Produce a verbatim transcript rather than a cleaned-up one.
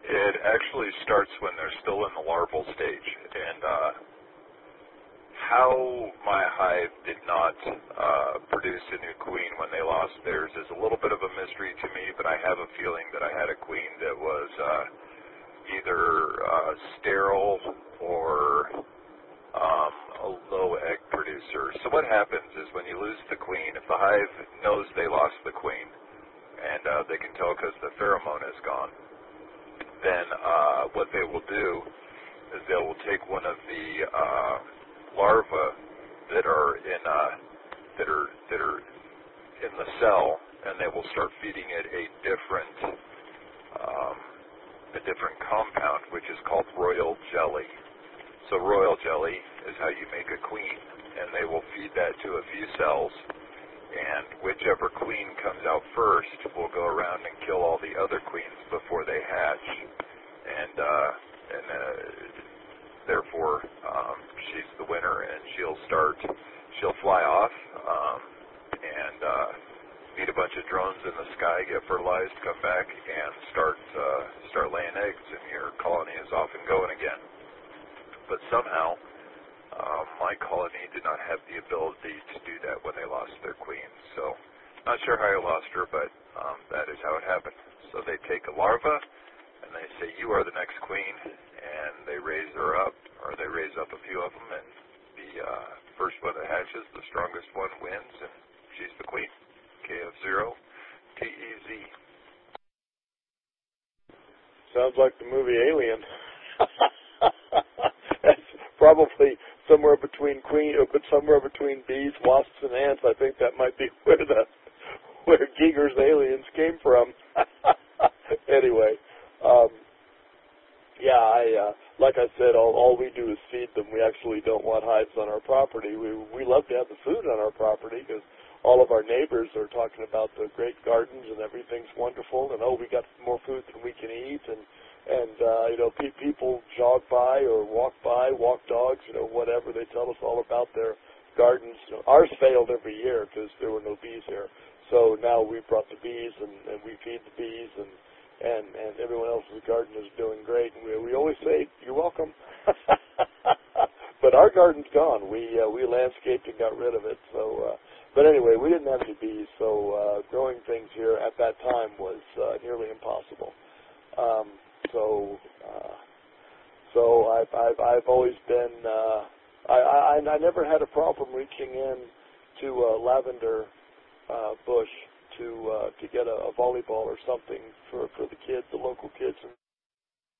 It actually starts when they're still in the larval stage, and uh, how my hive did not uh, produce a new queen when they lost theirs is a little bit of a mystery to me, but I have a feeling that I had a queen that was uh, either uh, sterile or um, a low egg producer. So what happens is when you lose the queen, if the hive knows they lost the queen, and uh, they can tell because the pheromone is gone, then uh, what they will do is they will take one of the uh, larvae that are in uh, that are that are in the cell, and they will start feeding it a different um, a different compound, which is called royal jelly. So royal jelly is how you make a queen, and they will feed that to a few cells, and whichever queen comes out first will go around and kill all the other queens before they hatch, and uh, and uh, therefore um, she's the winner, and she'll start, she'll fly off um, and uh, meet a bunch of drones in the sky, get fertilized, come back, and start uh, start laying eggs, and your colony is off and going again. But somehow, um, my colony did not have the ability to do that when they lost their queen. So, not sure how I lost her, but um, that is how it happened. So they take a larva, and they say, you are the next queen, and they raise her up, or they raise up a few of them, and the uh, first one that hatches, the strongest one wins, and she's the queen. K F zero T E Z. Sounds like the movie Alien. That's probably somewhere between queen, but somewhere between bees, wasps, and ants. I think that might be where the where Giger's aliens came from. Anyway, um, yeah, I uh, like I said, all, all we do is feed them. We actually don't want hives on our property. We we love to have the food on our property because all of our neighbors are talking about the great gardens and everything's wonderful, and oh, we got more food than we can eat, and and uh, you know, pe- people jog by or walk by, walk dogs, you know, whatever. They tell us all about their gardens. You know, ours failed every year because there were no bees here. So now we brought the bees, and, and we feed the bees, and and and everyone else's garden is doing great. And we we always say, you're welcome. But our garden's gone. We uh, we landscaped and got rid of it. So. Uh, But anyway, we didn't have any bees, so uh, growing things here at that time was uh, nearly impossible. Um, so, uh, so I've, I've I've always been uh, I, I I never had a problem reaching in to a lavender uh, bush to uh, to get a, a volleyball or something for for the kids, the local kids.